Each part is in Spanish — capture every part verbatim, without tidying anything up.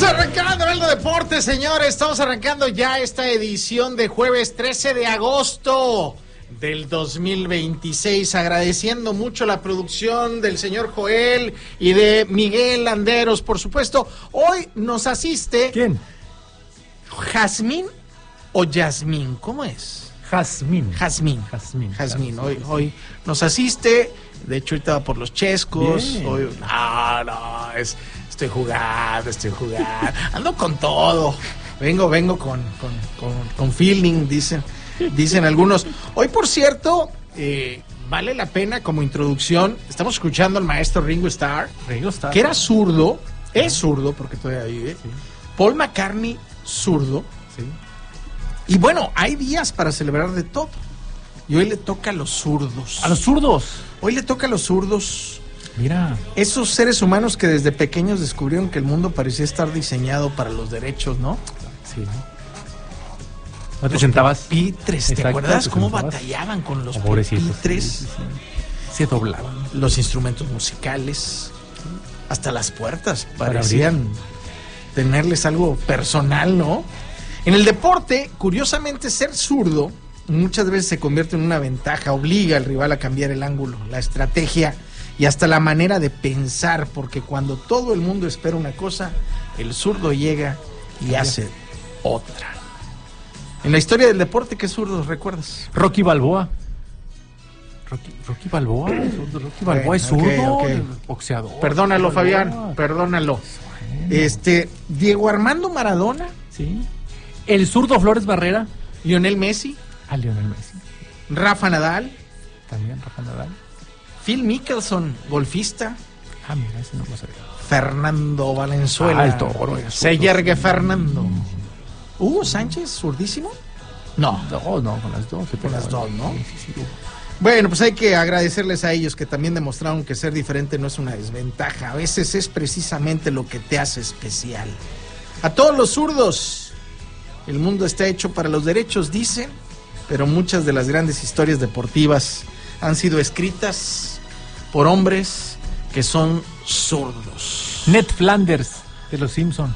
Estamos arrancando el deporte, señores. Estamos arrancando ya esta edición de jueves trece de agosto del dos mil veintiséis. Agradeciendo mucho la producción del señor Joel y de Miguel Landeros, por supuesto. Hoy nos asiste. ¿Quién? ¿Jazmín o Yasmín? ¿Cómo es? Jazmín. Jazmín. Jazmín. Jazmín. Hoy, hoy nos asiste. De hecho, ahorita va por los chescos. Bien. Hoy, no, no, es, estoy jugando, estoy jugando. Ando con todo. Vengo, vengo con, con, con, con feeling, dicen, dicen algunos. Hoy, por cierto, eh, vale la pena como introducción. Estamos escuchando al maestro Ringo Starr, Ringo Starr. que era zurdo, es zurdo porque todavía vive. Sí. Paul McCartney, zurdo. Sí. Y bueno, hay días para celebrar de todo. Y hoy le toca a los zurdos. A los zurdos. Hoy le toca a los zurdos. Mira. Esos seres humanos que desde pequeños descubrieron que el mundo parecía estar diseñado para los derechos, ¿no? Sí. ¿No te sentabas? Pupitres, ¿te Exacto, acuerdas te cómo sentabas. batallaban con los Pobrecitos. pupitres? Sí, sí, sí. Se doblaban. Los instrumentos musicales, hasta las puertas Para parecían tenerles algo personal, ¿no? En el deporte, curiosamente, ser zurdo muchas veces se convierte en una ventaja, obliga al rival a cambiar el ángulo, la estrategia y hasta la manera de pensar, porque cuando todo el mundo espera una cosa, el zurdo llega y hace otra. En la historia del deporte, ¿qué zurdos recuerdas? Rocky Balboa. Rocky, Rocky Balboa. Rocky Balboa Bueno, es zurdo. ok, ok. Boxeador. Perdónalo, Balboa. Fabián, perdónalo. Bueno. Este, Diego Armando Maradona, Sí. El zurdo Flores Barrera. Lionel Messi, A Lionel Messi. Rafa Nadal, También Rafa Nadal. Phil Mickelson, golfista, Ah, mira, ese no lo sabía. Fernando Valenzuela, Ah, el toro, el se zurdo. yergue Fernando. Hugo Sánchez, zurdísimo. No. No, no, con las dos. se Con las pegaban. dos, ¿no? Sí, sí, sí. Bueno, pues hay que agradecerles a ellos que también demostraron que ser diferente no es una desventaja. A veces es precisamente lo que te hace especial. A todos los zurdos, el mundo está hecho para los derechos, dicen, pero muchas de las grandes historias deportivas han sido escritas por hombres que son zurdos. Ned Flanders, de los Simpson.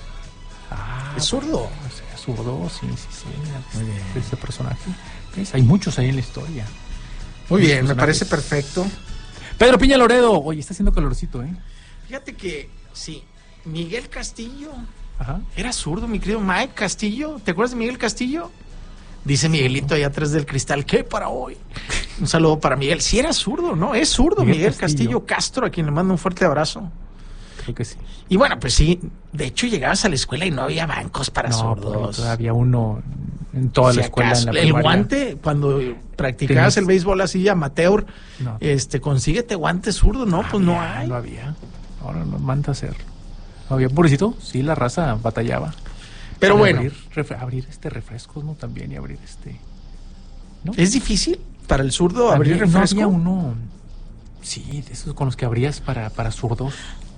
Ah, ¿Es zurdo? o sea, zurdo, sí, sí, sí. Mira, Muy bien. Este personaje. ¿Ves? Hay muchos ahí en la historia. Muy bien, me personajes. parece perfecto. Pedro Piña Loredo. Oye, está haciendo calorcito, ¿eh? Fíjate que, sí, Miguel Castillo Ajá. era zurdo, mi querido Mike Castillo. ¿Te acuerdas de Miguel Castillo? Dice Miguelito allá atrás del cristal, ¿qué para hoy? Un saludo para Miguel. Sí era zurdo, ¿no? Es zurdo Miguel, Miguel Castillo. Castillo. Castro, a quien le mando un fuerte abrazo. Creo que sí. Y bueno, pues sí, de hecho llegabas a la escuela y no había bancos para No, porque zurdos. todavía uno en toda Si la escuela. acaso, En la el primaria. guante, cuando practicabas Tenías- el béisbol así amateur, No. este, consíguete guante zurdo, ¿no? Pues no Había, hay. No había. Ahora lo manda a hacer. No había. Pobrecito, sí, la raza batallaba. Pero Para bueno, Abrir, ref- abrir este refrescos, ¿no? También y abrir este. ¿No? ¿es difícil para el zurdo abrir Había- refresco? No había uno. Sí, de esos con los que abrías para, para zurdos.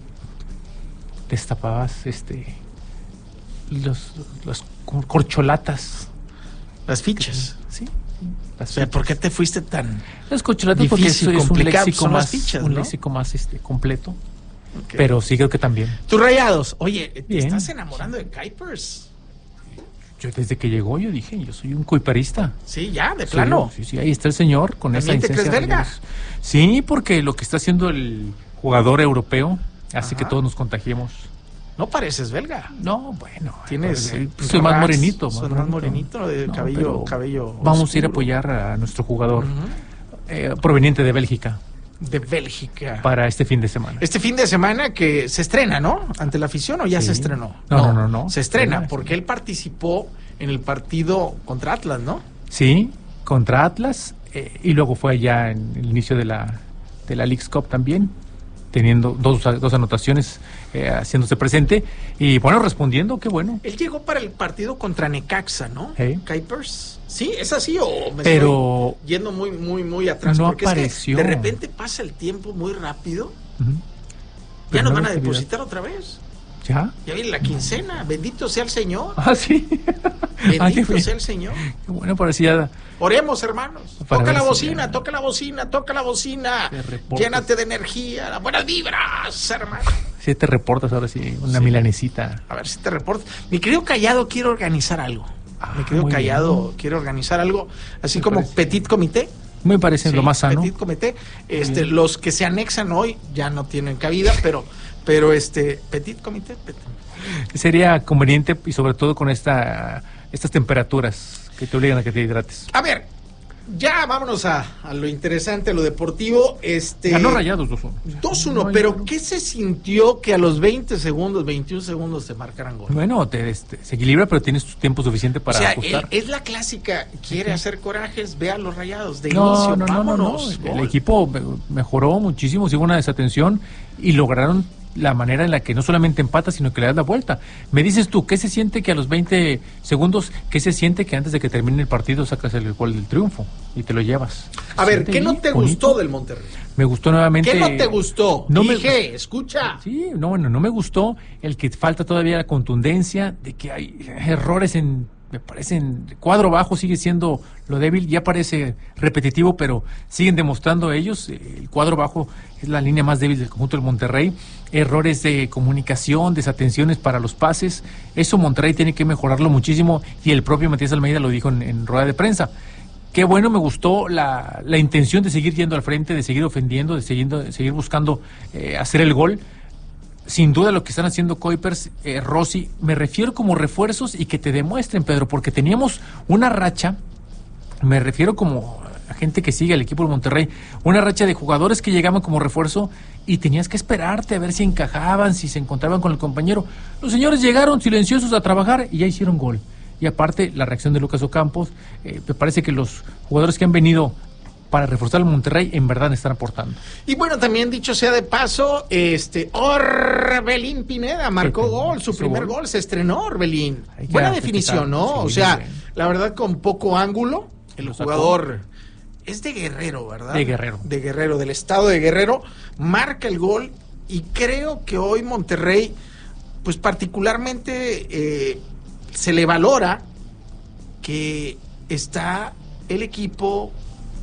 Destapabas este. Los, los cor- corcholatas. Las fichas. Sí. O Las sea, fichas. ¿por qué te fuiste tan...? Las corcholatas porque Difícil, eso es un complicado, léxico son las más, fichas, un ¿no? léxico más este, completo. Ok. Pero sí creo que también. Tus Rayados, oye, ¿te Bien. estás enamorando de Kuipers? Yo desde que llegó yo dije, yo soy un cuiperista. Sí, ya, de Sí, plano. Sí, sí, ahí está el señor con esa ¿También te licencia crees de belga? Rayados. Sí, porque lo que está haciendo el jugador europeo hace Ajá. que todos nos contagiemos. No pareces belga. No, bueno. Tienes... soy, eh, soy más ras, morenito. Sos más morenito, de No, cabello, pero cabello Vamos a ir a oscuro. apoyar a nuestro jugador Ujú. eh, proveniente de Bélgica De Bélgica. para este fin de semana. Este fin de semana que se estrena, ¿no? ¿Ante la afición o ya Sí. se estrenó? No, no, no, no. Se estrena Estrena, porque sí. él participó en el partido contra Atlas, ¿no? Sí, contra Atlas eh, y luego fue allá en el inicio de la, de la Leagues Cup también, teniendo dos, dos anotaciones, eh, haciéndose presente y bueno, respondiendo, qué bueno. Él llegó para el partido contra Necaxa, ¿no? Sí. Kuipers. ¿Sí? ¿Es así o me Pero estoy yendo muy, muy, muy atrás? no Porque es que apareció. de repente pasa el tiempo muy rápido. Ujú. Ya Pero nos no van a la actividad. depositar otra vez. ¿Ya? Ya viene la quincena. Bendito sea el Señor. Ah, sí. Ah, qué Bendito bien. sea el Señor. Qué bueno, parecía. Oremos, hermanos. Para Toca ver la si bocina, ya- toca la bocina, toca la bocina. Te reportas. Llénate de energía, buenas vibras, hermano. Si te reportas ahora sí, una sí. milanesita. A ver si te reportas. Mi querido Callado quiere organizar algo. Ah, Mi querido Callado bien. quiere organizar algo, así Me como parece. Petit Comité. Me parece sí, lo más sano. Petit Comité. Este, los que se anexan hoy ya no tienen cabida, pero, pero este, Petit Comité. Petit. Sería conveniente y sobre todo con esta, estas temperaturas que te obligan a que te hidrates. A ver, ya vámonos a, a lo interesante, a lo deportivo. Este, Ganó Rayados dos uno. dos uno, no, pero no. ¿Qué se sintió que a los veinte segundos, veintiún segundos te marcaran gol? Bueno, te, este, se equilibra, pero tienes tiempo suficiente para o sea, ajustar. Es la clásica, quiere hacer corajes, ve a los Rayados, de no, inicio, no, vámonos. No, no, no. El equipo mejoró muchísimo, hubo una desatención y lograron la manera en la que no solamente empata, sino que le das la vuelta. Me dices tú, ¿qué se siente que a los veinte segundos, qué se siente que antes de que termine el partido sacas el gol del triunfo y te lo llevas? A ver, ¿qué no te bonito? gustó del Monterrey? Me gustó nuevamente... ¿Qué no te gustó? No Dije, me, escucha. Sí, no, bueno, no me gustó el que falta todavía la contundencia, de que hay errores en... Me parece en cuadro bajo sigue siendo lo débil, ya parece repetitivo, pero siguen demostrando ellos. El cuadro bajo es la línea más débil del conjunto del Monterrey. Errores de comunicación, desatenciones para los pases. Eso Monterrey tiene que mejorarlo muchísimo y el propio Matías Almeida lo dijo en, en rueda de prensa. Qué bueno, me gustó la, la intención de seguir yendo al frente, de seguir ofendiendo, de seguir, de seguir buscando eh, hacer el gol. Sin duda lo que están haciendo Kuipers, eh, Rossi, me refiero como refuerzos y que te demuestren, Pedro, porque teníamos una racha, me refiero como a gente que sigue al equipo de Monterrey, una racha de jugadores que llegaban como refuerzo y tenías que esperarte a ver si encajaban, si se encontraban con el compañero. Los señores llegaron silenciosos a trabajar y ya hicieron gol. Y aparte, la reacción de Lucas Ocampos, eh, me parece que los jugadores que han venido para reforzar el Monterrey en verdad están aportando. Y bueno, también dicho sea de paso, este Orbelín Pineda marcó sí, gol, su primer gol? gol, se estrenó Orbelín. Buena definición, ¿no? Sí, o sea, bien. La verdad con poco ángulo, el Lo jugador sacó. Es de Guerrero, ¿verdad? De Guerrero. De Guerrero, del estado de Guerrero, marca el gol y creo que hoy Monterrey, pues particularmente eh, se le valora que está el equipo,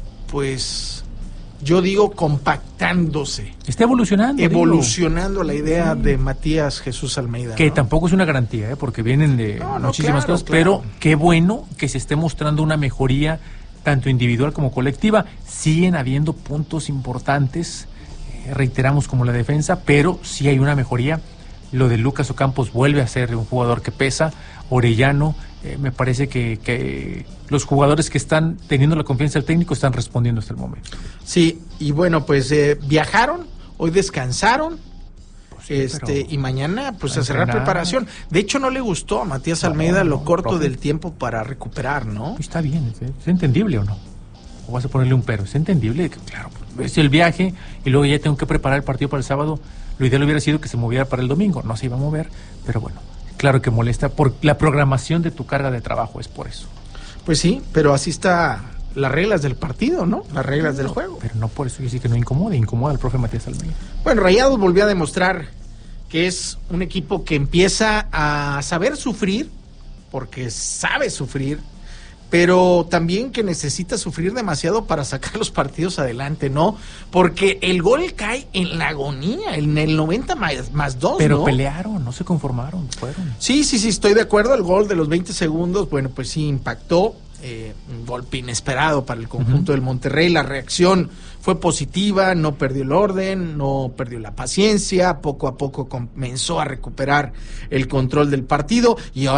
pues yo digo compactándose. Está evolucionando. Evolucionando digo. la idea sí. de Matías Jesús Almeida. Que ¿no? tampoco es una garantía, ¿eh? Porque vienen de no, no, muchísimas claro, cosas, claro. Pero qué bueno que se esté mostrando una mejoría tanto individual como colectiva. Siguen habiendo puntos importantes, eh, reiteramos como la defensa, pero sí hay una mejoría. Lo de Lucas Ocampos vuelve a ser un jugador que pesa. Orellano, eh, me parece que, que los jugadores que están teniendo la confianza del técnico están respondiendo hasta el momento. Sí, y bueno, pues eh, viajaron, hoy descansaron, pues sí, este y mañana pues a cerrar preparación. De hecho no le gustó a Matías Almeida no, no, lo corto profe. del tiempo para recuperar, ¿no? Está bien, ¿es, es entendible o no? ¿O vas a ponerle un pero? Es entendible, que, claro, es el viaje y luego ya tengo que preparar el partido para el sábado. Lo ideal hubiera sido que se moviera para el domingo, no se iba a mover, pero bueno. Claro que molesta por la programación de tu carga de trabajo, es por eso. Pues sí, pero así está las reglas del partido, ¿no? Las reglas no, del juego. Pero no por eso yo sí que no incomoda, incomoda al profe Matías Almeida. Bueno, Rayados volvió a demostrar que es un equipo que empieza a saber sufrir, porque sabe sufrir, pero también que necesita sufrir demasiado para sacar los partidos adelante, ¿no? Porque el gol cae en la agonía, en el noventa más, más dos, Pero ¿no? pelearon, no se conformaron, fueron. Sí, sí, sí, estoy de acuerdo. El gol de los veinte segundos, bueno, pues sí impactó. Eh, un golpe inesperado para el conjunto uh-huh. del Monterrey. La reacción fue positiva, no perdió el orden, no perdió la paciencia, poco a poco comenzó a recuperar el control del partido y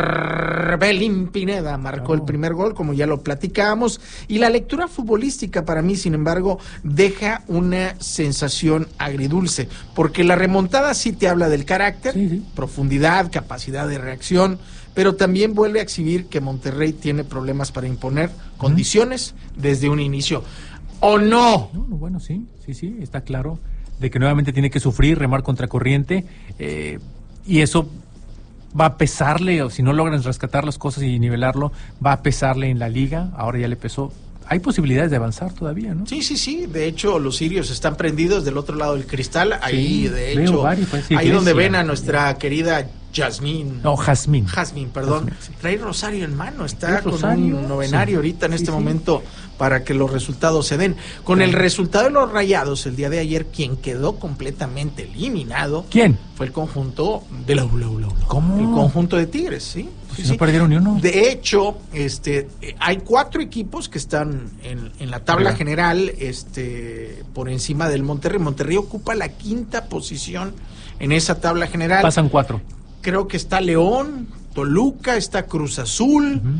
Orbelín Pineda marcó oh. el primer gol, como ya lo platicábamos, y la lectura futbolística para mí, sin embargo, deja una sensación agridulce, porque la remontada sí te habla del carácter, sí, sí. profundidad, capacidad de reacción, pero también vuelve a exhibir que Monterrey tiene problemas para imponer condiciones uh-huh. desde un inicio. ¿O no? no? Bueno, sí, sí, sí, está claro de que nuevamente tiene que sufrir, remar contracorriente, eh, y eso va a pesarle, o si no logran rescatar las cosas y nivelarlo, va a pesarle en la liga. Ahora ya le pesó. Hay posibilidades de avanzar todavía, ¿no? Sí, sí, sí. De hecho, los sirios están prendidos del otro lado del cristal. Ahí, sí, de hecho, varios, pues, sí, ahí donde ven a nuestra querida Jazmín. No, Jazmín. Jazmín, perdón. Jazmín, sí. Trae rosario en mano, está con rosario? un novenario Sí. ahorita en Sí, este sí. momento para que los resultados se den. Con Sí. el resultado de los Rayados el día de ayer, quien quedó completamente eliminado ¿Quién? fue el conjunto de la U L A, U L A, U L A. ¿Cómo? El conjunto de Tigres, ¿sí? Pues Sí, si no sí. perdieron ni uno. De hecho, este, eh, hay cuatro equipos que están en, en la tabla Arriba. general, este, por encima del Monterrey. Monterrey ocupa la quinta posición en esa tabla general. Pasan cuatro. Creo que está León, Toluca, está Cruz Azul Ujú.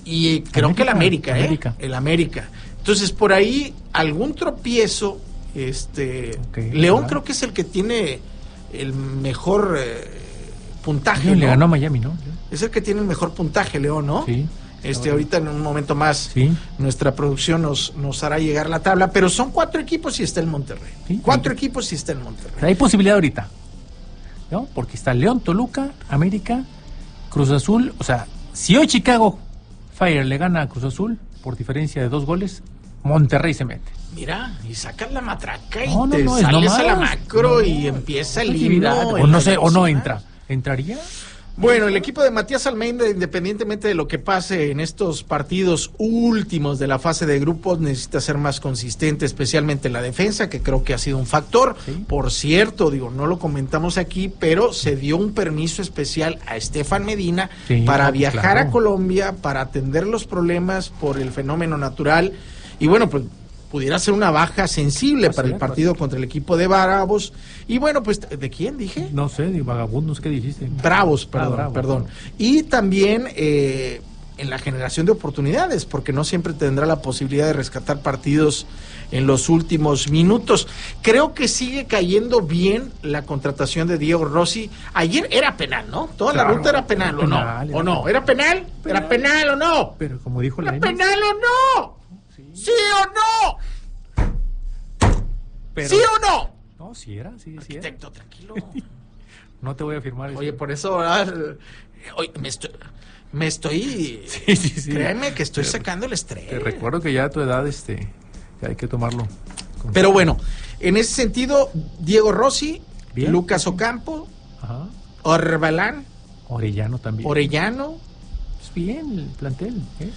y creo América, que el América, ¿eh? América. El América. Entonces, por ahí, algún tropiezo, este, Ok, León claro. creo que es el que tiene el mejor eh, puntaje, León le ¿no? ganó a Miami, ¿no? Es el que tiene el mejor puntaje, León, ¿no? Sí. Este, ahorita en un momento más, Sí. nuestra producción nos, nos hará llegar la tabla, pero son cuatro equipos y está el Monterrey. Sí, cuatro sí. equipos y está el Monterrey. Hay posibilidad ahorita, ¿no? Porque está León, Toluca, América, Cruz Azul. O sea, si hoy Chicago Fire le gana a Cruz Azul por diferencia de dos goles, Monterrey se mete. Mira, y sacas la matraca y No, no, te no, es sales nomás. a la macro No, y empieza el actividad. himno. O en no las sé, o no bocinas. entra. ¿Entraría? Bueno, el equipo de Matías Almeida, independientemente de lo que pase en estos partidos últimos de la fase de grupos, necesita ser más consistente, especialmente en la defensa, que creo que ha sido un factor. Sí. Por cierto, digo, no lo comentamos aquí, pero se dio un permiso especial a Estefan Medina Sí, para no, viajar claro. a Colombia, para atender los problemas por el fenómeno natural. Y bueno, pues pudiera ser una baja sensible Así para el es, partido así. contra el equipo de Bravos. Y bueno, pues, ¿de quién dije? No sé, de vagabundo, no sé qué dijiste. Bravos, perdón, Ah, Bravos, perdón. Bravos. Y también eh, en la generación de oportunidades, porque no siempre tendrá la posibilidad de rescatar partidos en los últimos minutos. Creo que sigue cayendo bien la contratación de Diego Rossi. Ayer era penal, ¿no? Toda Claro, la ruta era penal, era ¿o no? penal, ¿O era no? penal. ¿Era penal? ¿Era penal o no? Pero como dijo la ¿Era N, penal o no? ¿Sí o no? pero- ¿Sí o no? No, sí era, sí, sí era. Arquitecto, tranquilo. No te voy a firmar eso. Oye, por eso, ah, oye, me estoy, me estoy, Sí, sí, sí. créeme que estoy Te- sacando el estrés. Te recuerdo que ya a tu edad, este, ya hay que tomarlo. con- Pero bueno, en ese sentido, Diego Rossi, Bien. Lucas Ocampo, Ajá. Orbalán, Orellano también. Orellano, Pues bien, el plantel, ¿eh?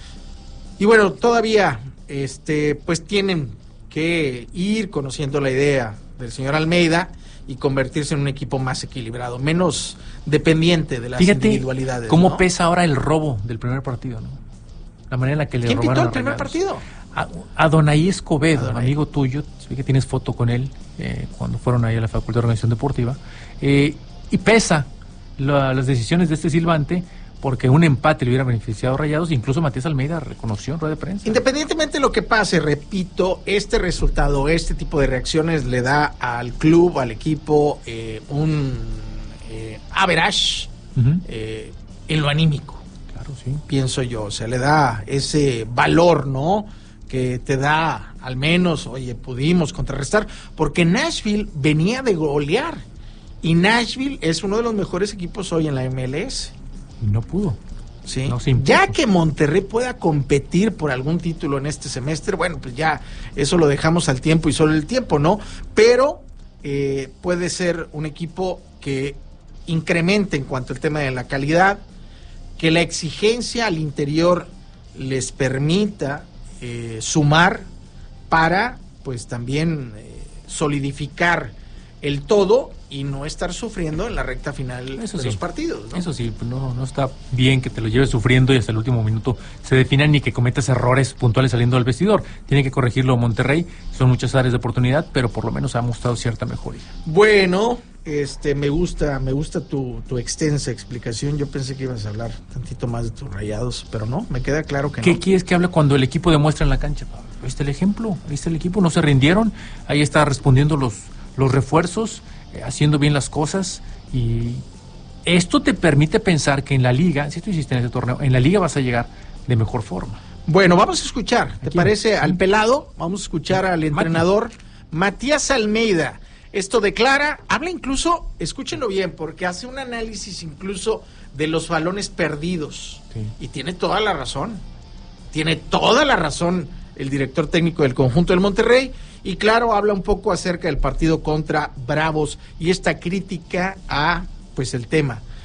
y bueno, todavía, este, pues tienen que ir conociendo la idea del señor Almeida y convertirse en un equipo más equilibrado, menos dependiente de las Fíjate individualidades. cómo ¿no? pesa ahora el robo del primer partido, ¿no? La manera en la que le ¿Quién robaron pitó el a primer Rayados. partido? A, Adonai Escobedo, Adonai. amigo tuyo, sé que tienes foto con él eh, cuando fueron ahí a la Facultad de Organización Deportiva, eh, y pesa la- las decisiones de este silbante porque un empate le hubiera beneficiado a Rayados, incluso Matías Almeida reconoció en rueda de prensa. Independientemente de lo que pase, repito, este resultado, este tipo de reacciones le da al club, al equipo, eh, un eh, average Ujú. eh, en lo anímico, Claro, sí. pienso yo. O sea, le da ese valor, ¿no? Que te da, al menos, oye, pudimos contrarrestar, porque Nashville venía de golear. Y Nashville es uno de los mejores equipos hoy en la M L S. Y no pudo. Sí. No se impuso. Ya que Monterrey pueda competir por algún título en este semestre, bueno, pues ya eso lo dejamos al tiempo y solo el tiempo, ¿no? Pero eh, puede ser un equipo que incremente en cuanto al tema de la calidad, que la exigencia al interior les permita eh, sumar para, pues también eh, solidificar el todo y no estar sufriendo en la recta final Eso de sí. los partidos, ¿no? Eso sí, pues no, no está bien que te lo lleves sufriendo y hasta el último minuto se definan ni que cometas errores puntuales saliendo del vestidor. Tiene que corregirlo Monterrey, son muchas áreas de oportunidad, pero por lo menos ha mostrado cierta mejoría. Bueno, este, me gusta, me gusta tu, tu extensa explicación. Yo pensé que ibas a hablar tantito más de tus Rayados, pero no, me queda claro que ¿Qué no. quieres que hable cuando el equipo demuestra en la cancha, Pablo? Ahí está el ejemplo, ahí está el equipo, no se rindieron, ahí está respondiendo los, los refuerzos, eh, haciendo bien las cosas, y esto te permite pensar que en la liga, si tú hiciste en ese torneo, en la liga vas a llegar de mejor forma. Bueno, vamos a escuchar, ¿te Aquí. parece? Al pelado, vamos a escuchar al Mati. entrenador Matías Almeida. Esto declara, habla incluso, escúchenlo bien, porque hace un análisis incluso de los balones perdidos. Sí. Y tiene toda la razón. Tiene toda la razón el director técnico del conjunto del Monterrey. Y claro, habla un poco acerca del partido contra Bravos y esta crítica a, pues, el tema,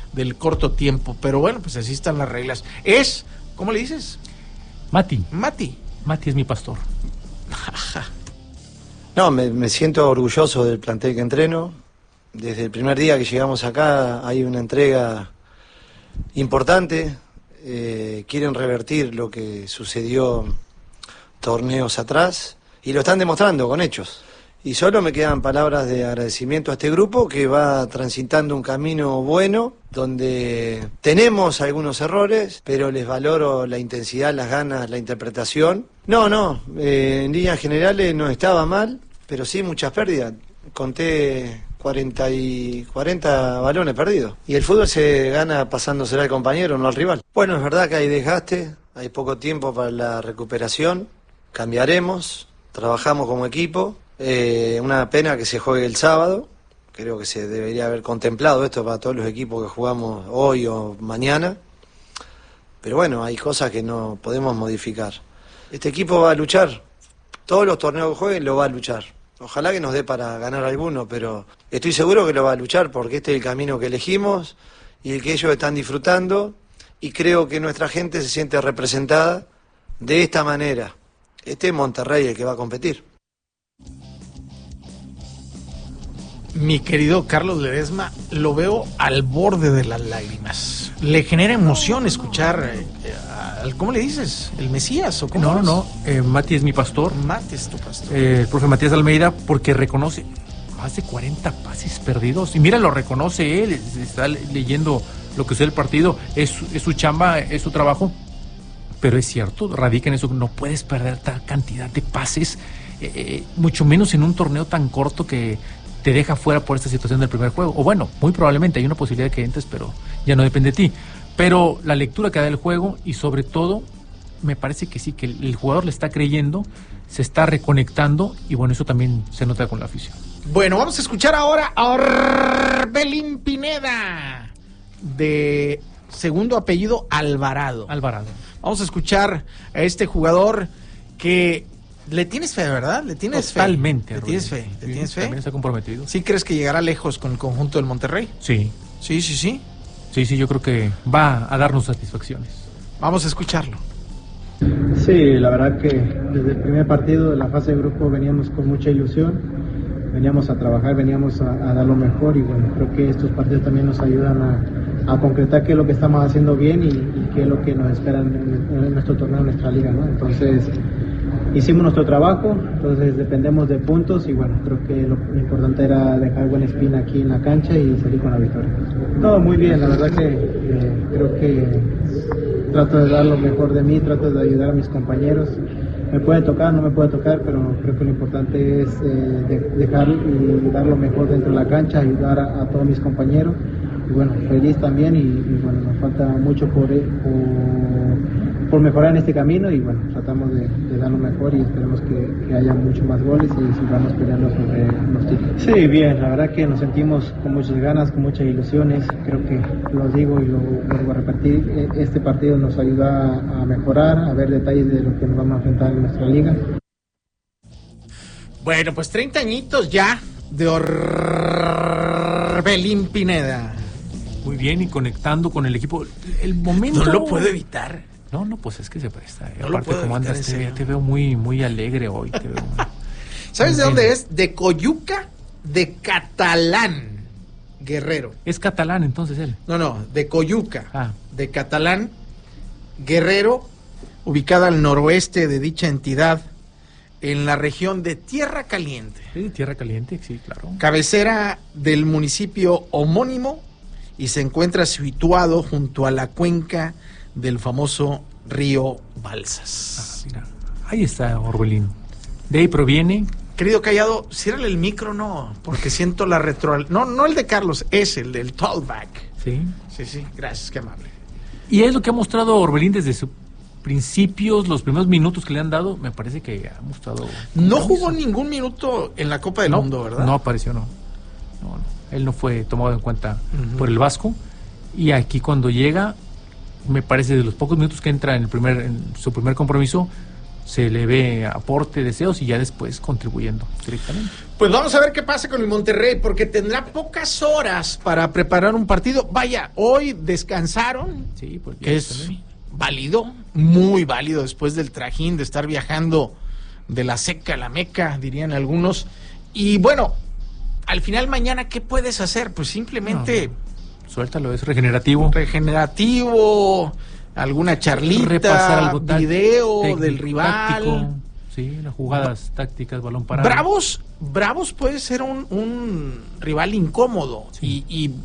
del corto tiempo. Pero bueno, pues así están las reglas. Es, ¿cómo le dices? Mati. Mati. Mati es mi pastor. No, me, me siento orgulloso del plantel que entreno. Desde el primer día que llegamos acá hay una entrega importante. Eh, quieren revertir lo que sucedió torneos atrás y lo están demostrando con hechos. Y solo me quedan palabras de agradecimiento a este grupo que va transitando un camino bueno, donde tenemos algunos errores, pero les valoro la intensidad, las ganas, la interpretación. No, no, eh, en líneas generales no estaba mal, pero sí muchas pérdidas. Conté cuarenta, y, cuarenta balones perdidos. Y el fútbol se gana pasándosela al compañero, no al rival. Bueno, es verdad que hay desgaste, hay poco tiempo para la recuperación. Cambiaremos, trabajamos como equipo. Eh, una pena que se juegue el sábado. Creo que se debería haber contemplado esto para todos los equipos que jugamos hoy o mañana. Pero bueno, hay cosas que no podemos modificar. Este equipo va a luchar. Todos los torneos que jueguen lo va a luchar. Ojalá que nos dé para ganar alguno, pero estoy seguro que lo va a luchar porque este es el camino que elegimos y el que ellos están disfrutando, y creo que nuestra gente se siente representada de esta manera. Este es Monterrey el que va a competir. Mi querido Carlos Ledesma, lo veo al borde de las lágrimas. ¿Le genera emoción escuchar, eh, al, ¿cómo le dices? ¿El Mesías o cómo? No, no, es? no, eh, Mati es mi pastor. Mati es tu pastor. Eh, el profe Matías Almeida, porque reconoce más de cuarenta pases perdidos. Y mira, lo reconoce él, está leyendo lo que es el partido, es, es su chamba, es su trabajo. Pero es cierto, radica en eso, no puedes perder tal cantidad de pases, eh, mucho menos en un torneo tan corto que te deja fuera por esta situación del primer juego. O bueno, muy probablemente hay una posibilidad de que entres, pero ya no depende de ti. Pero la lectura que da del juego, y sobre todo, me parece que sí, que el, el jugador le está creyendo, se está reconectando, y bueno, eso también se nota con la afición. Bueno, vamos a escuchar ahora a Orbelín Pineda, de segundo apellido Alvarado. Alvarado. Vamos a escuchar a este jugador que le tienes fe, ¿verdad? Le tienes Totalmente, fe. ¿Le Rubén. tienes fe? ¿Le Sí, tienes fe? ¿También está comprometido? ¿Sí crees que llegará lejos con el conjunto del Monterrey? Sí. Sí, sí, sí. Sí, sí, yo creo que va a darnos satisfacciones. Vamos a escucharlo. Sí, la verdad que desde el primer partido de la fase de grupo veníamos con mucha ilusión, veníamos a trabajar, veníamos a, a dar lo mejor, y bueno, creo que estos partidos también nos ayudan a, a concretar qué es lo que estamos haciendo bien y, y qué es lo que nos espera en, en nuestro torneo, en nuestra liga, ¿no? Entonces, hicimos nuestro trabajo, entonces dependemos de puntos, y bueno, creo que lo, lo importante era dejar buena espina aquí en la cancha y salir con la victoria. Todo muy bien, la verdad que eh, creo que trato de dar lo mejor de mí, trato de ayudar a mis compañeros. Me puede tocar, no me puede tocar, pero creo que lo importante es eh, de, dejar y dar lo mejor dentro de la cancha, ayudar a, a todos mis compañeros. Y bueno, feliz también, y, y bueno, nos falta mucho por, por, por mejorar en este camino, y bueno, tratamos de, de dar lo mejor, y esperemos que, que haya mucho más goles y sigamos peleando sobre los títulos. Sí, bien, la verdad que nos sentimos con muchas ganas, con muchas ilusiones. Creo que lo digo y lo vuelvo a repetir, este partido nos ayuda a mejorar, a ver detalles de lo que nos vamos a enfrentar en nuestra liga. Bueno, pues treinta añitos ya de Orbelín Pineda. Muy bien, y conectando con el equipo. El momento... No lo puedo evitar. No, no, pues es que se presta. No Aparte, como andas, te, te veo muy, muy alegre hoy. Te veo muy... ¿Sabes de Bien. dónde es? De Coyuca, de Catalán, Guerrero. Es catalán, entonces, él. No, no, de Coyuca, Ah. de Catalán, Guerrero, ubicada al noroeste de dicha entidad, en la región de Tierra Caliente. Sí, Tierra Caliente, sí, claro. Cabecera del municipio homónimo, y se encuentra situado junto a la cuenca del famoso río Balsas. Ah, mira. Ahí está Orbelín. De ahí proviene. Querido Callado, ciérrale el micro, no, porque siento la retro... No, no el de Carlos, es el del Talkback. Sí. Sí, sí, gracias, qué amable. Y es lo que ha mostrado Orbelín desde sus principios, los primeros minutos que le han dado. Me parece que ha mostrado... No jugó ningún minuto en la Copa del no, Mundo, ¿verdad? No apareció, no. No, no. Él no fue tomado en cuenta Uh-huh. por el Vasco. Y aquí cuando llega, me parece de los pocos minutos que entra en el primer, en su primer compromiso, se le ve aporte, deseos y ya después contribuyendo directamente. Pues vamos a ver qué pasa con el Monterrey, porque tendrá pocas horas para preparar un partido. Vaya, hoy descansaron, Sí, pues que es válido, muy válido después del trajín de estar viajando de la seca a la meca, dirían algunos. Y bueno, al final mañana, ¿qué puedes hacer? Pues simplemente... No, suéltalo, es regenerativo. Regenerativo, alguna charlita, Repasar algo táct- video técnico, del rival. táctico, sí, las jugadas tácticas, balón parado. Bravos, Bravos puede ser un, un rival incómodo. Sí. Y, y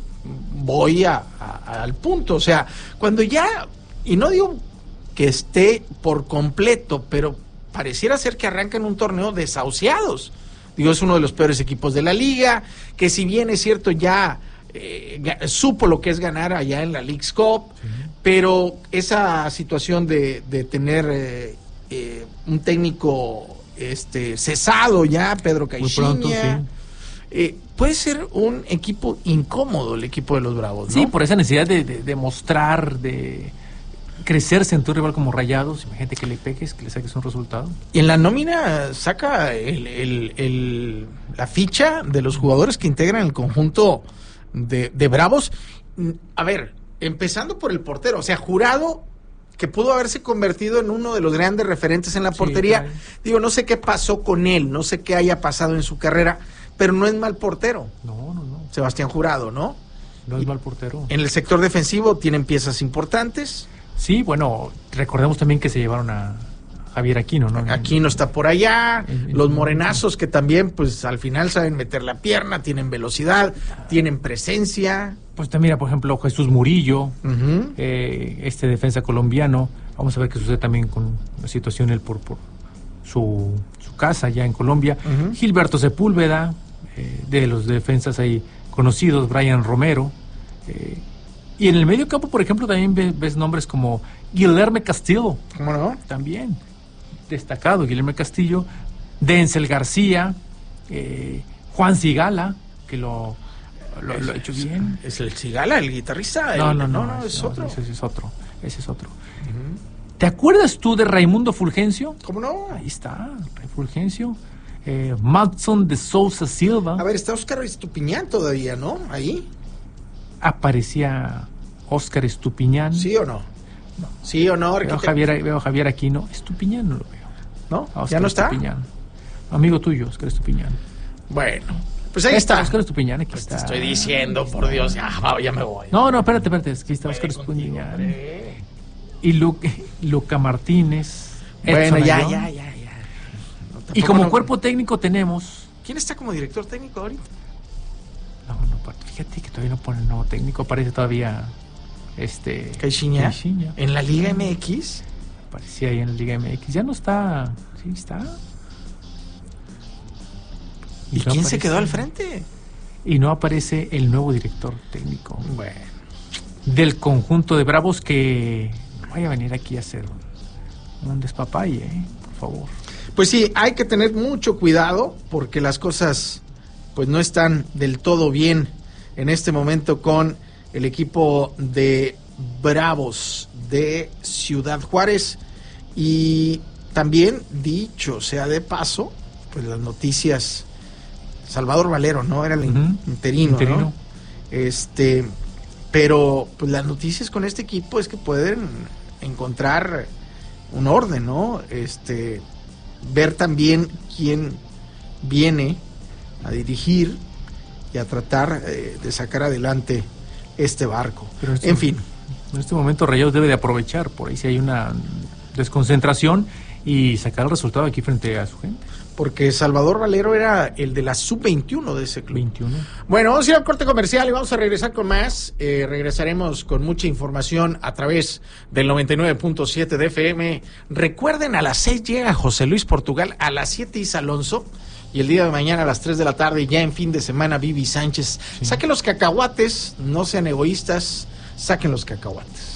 voy a, a- al punto. O sea, cuando ya, y no digo que esté por completo, pero pareciera ser que arrancan un torneo desahuciados. Digo, es uno de los peores equipos de la liga, que si bien es cierto ya eh, ga- supo lo que es ganar allá en la Leagues Cup, Sí. pero esa situación de, de tener eh, eh, un técnico este cesado ya, Pedro Muy pronto, Caixinha, sí. eh, puede ser un equipo incómodo el equipo de los Bravos, ¿no? Sí, por esa necesidad de, de, de mostrar, de crecerse en tu rival como Rayados. Imagínate que le pegues, que le saques un resultado. Y en la nómina saca el, el- el- la ficha de los jugadores que integran el conjunto de, de Bravos. Mm, A ver, empezando por el portero, o sea, Jurado, que pudo haberse convertido en uno de los grandes referentes en la Sí, portería. claro. Digo, no sé qué pasó con él, no sé qué haya pasado en su carrera, pero no es mal portero, No, no, no. Sebastián Jurado, ¿no? No es mal portero. En el sector defensivo tienen piezas importantes. Sí, bueno, recordemos también que se llevaron a Javier Aquino, ¿no? Aquino está por allá, En- en- los morenazos que también, pues al final saben meter la pierna, tienen velocidad, tienen presencia. Pues también, mira, por ejemplo, Jesús Murillo, Ujú. eh, este defensa colombiano. Vamos a ver qué sucede también con la situación él por, por su, su casa allá en Colombia. Ujú. Gilberto Sepúlveda, eh, de los defensas ahí conocidos, Brian Romero. eh, y en el medio campo, por ejemplo, también ves, ves nombres como Guilherme Castillo, ¿Cómo no? también destacado, Guilherme Castillo, Denzel García, eh, Juan Cigala, que lo, lo, lo ha hecho bien. Es el Cigala, el guitarrista. No, el- no, no, es no, otro. Ese, ese es otro, ese es otro. ¿Te acuerdas tú de Raimundo Fulgencio? ¿Cómo no? Ahí está, Ray Fulgencio. Eh, Madson de Sousa Silva. A ver, está Óscar Estupiñán todavía, ¿no? Ahí. Aparecía Óscar Estupiñán. ¿Sí o no? ¿Sí o no? Veo a arquitecto? Javier, veo a Javier Aquino. Estupiñán no lo veo. ¿No? A Óscar ¿Ya no está? Estupiñán. Amigo tuyo, Óscar Estupiñán. Bueno, pues ahí está. Óscar Estupiñán, aquí Pues te está. estoy diciendo, por Dios, ya, va, ya me voy. No, no, espérate, espérate. Aquí está Óscar Estupiñán. Y Lu- Luca Martínez. Bueno, Edson ya, Ayón. ya, ya, ya. No, Y tampoco como no- cuerpo técnico tenemos. ¿Quién está como director técnico ahorita? No, no, pa- fíjate que todavía no pone el nuevo técnico. Aparece todavía. Este. Caixinha. Caixinha. En la Liga M X. Aparecía ahí en la Liga M X. Ya no está. Sí, está. ¿Y no quién se aparece- quedó al frente? Y no aparece el nuevo director técnico Bueno. del conjunto de Bravos, que no vaya a venir aquí a hacer un despapalle, ¿eh? Por favor. Pues sí, hay que tener mucho cuidado porque las cosas pues no están del todo bien en este momento con el equipo de Bravos de Ciudad Juárez. Y también, dicho sea de paso, pues las noticias, Salvador Valero, ¿no? Era el Ujú. interino, Interino. ¿no? Este, pero pues las noticias con este equipo es que pueden encontrar un orden, ¿no? Este, ver también quién viene a dirigir y a tratar eh, de sacar adelante este barco. Pero este- En fin, En este momento Rayados debe de aprovechar, por ahí si hay una desconcentración, y sacar el resultado aquí frente a su gente. porque Salvador Valero era el de la sub veintiuno de ese club. veintiuno. Bueno, vamos a ir al corte comercial y vamos a regresar con más. Eh, regresaremos con mucha información a través del noventa y nueve punto siete de F M. Recuerden, a las seis llega José Luis Portugal, a las siete Isa Alonso, y el día de mañana a las tres de la tarde, ya en fin de semana, Vivi Sánchez. Sí. Saquen los cacahuates, no sean egoístas, saquen los cacahuates.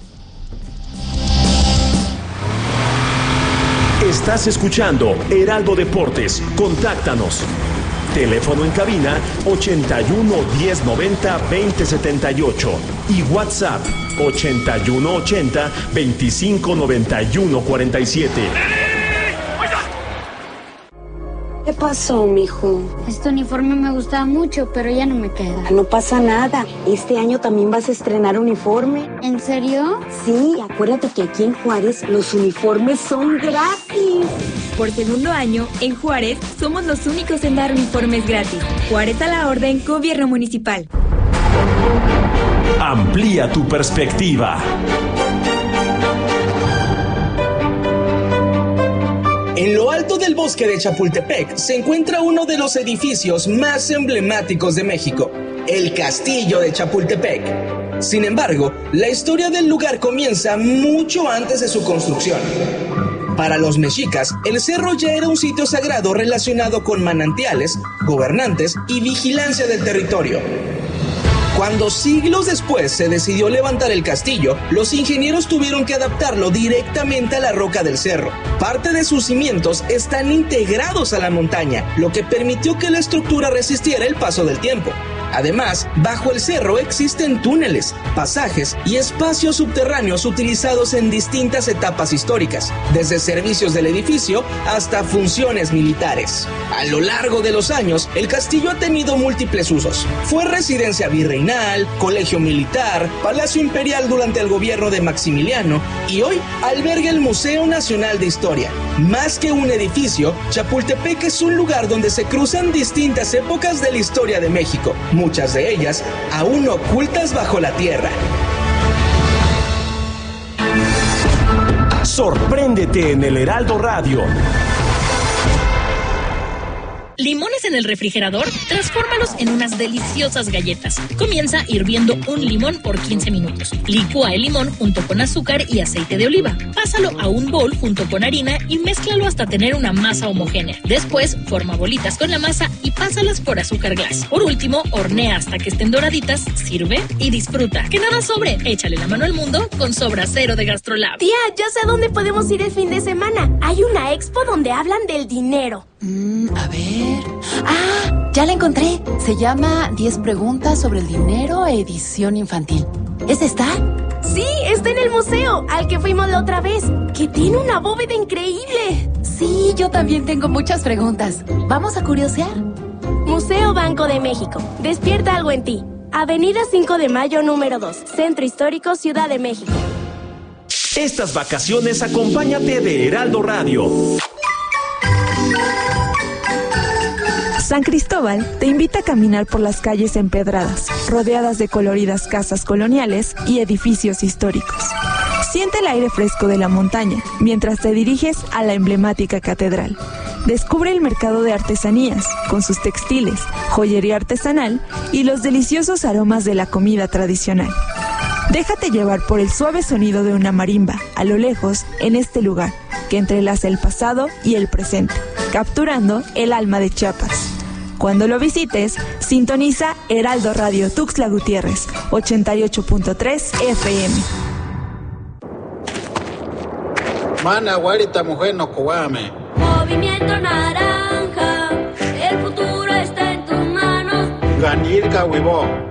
Estás escuchando Heraldo Deportes. Contáctanos. Teléfono en cabina ochenta y uno, diez noventa, veinte setenta y ocho y WhatsApp ochenta y uno ochenta, veinticinco noventa y uno cuarenta y siete. ¿Qué pasó, mijo? Este uniforme me gustaba mucho, pero ya no me queda. No pasa nada. Este año también vas a estrenar uniforme. ¿En serio? Sí, acuérdate que aquí en Juárez los uniformes son gratis. Por segundo año, en Juárez, somos los únicos en dar uniformes gratis. Juárez a la orden, Gobierno Municipal. Amplía tu perspectiva. En lo alto del bosque de Chapultepec se encuentra uno de los edificios más emblemáticos de México, el Castillo de Chapultepec. Sin embargo, la historia del lugar comienza mucho antes de su construcción. Para los mexicas, el cerro ya era un sitio sagrado relacionado con manantiales, gobernantes y vigilancia del territorio. Cuando siglos después se decidió levantar el castillo, los ingenieros tuvieron que adaptarlo directamente a la roca del cerro. Parte de sus cimientos están integrados a la montaña, lo que permitió que la estructura resistiera el paso del tiempo. Además, bajo el cerro existen túneles, pasajes y espacios subterráneos utilizados en distintas etapas históricas, desde servicios del edificio hasta funciones militares. A lo largo de los años, el castillo ha tenido múltiples usos. Fue residencia virreinal, colegio militar, palacio imperial durante el gobierno de Maximiliano y hoy alberga el Museo Nacional de Historia. Más que un edificio, Chapultepec es un lugar donde se cruzan distintas épocas de la historia de México, muchas de ellas aún ocultas bajo la tierra. Sorpréndete en el Heraldo Radio. ¿Limones en el refrigerador? Transfórmalos en unas deliciosas galletas. Comienza hirviendo un limón por quince minutos. Licúa el limón junto con azúcar y aceite de oliva. Pásalo a un bol junto con harina y mézclalo hasta tener una masa homogénea. Después, forma bolitas con la masa y pásalas por azúcar glass. Por último, hornea hasta que estén doraditas, sirve y disfruta. Que nada sobre. Échale la mano al mundo con Sobra Cero de Gastrolab. Tía, ya sé a dónde podemos ir el fin de semana. Hay una expo donde hablan del dinero. Mm, a ver... ¡Ah! Ya la encontré. Se llama diez preguntas sobre el dinero, edición infantil. ¿Es esta? Sí, está en el museo, al que fuimos la otra vez, que tiene una bóveda increíble. Sí, yo también tengo muchas preguntas. ¿Vamos a curiosear? Museo Banco de México. Despierta algo en ti. Avenida cinco de mayo, número dos. Centro Histórico, Ciudad de México. Estas vacaciones acompáñate de Heraldo Radio. San Cristóbal te invita a caminar por las calles empedradas, rodeadas de coloridas casas coloniales y edificios históricos. Siente el aire fresco de la montaña mientras te diriges a la emblemática catedral. Descubre el mercado de artesanías, con sus textiles, joyería artesanal y los deliciosos aromas de la comida tradicional. Déjate llevar por el suave sonido de una marimba, a lo lejos, en este lugar, que entrelaza el pasado y el presente, capturando el alma de Chiapas. Cuando lo visites, sintoniza Heraldo Radio Tuxtla Gutiérrez, ochenta y ocho punto tres F M. Mana, guarita, mujer, no coame. Movimiento Naranja, el futuro está en tus manos. Ganilca, huevón.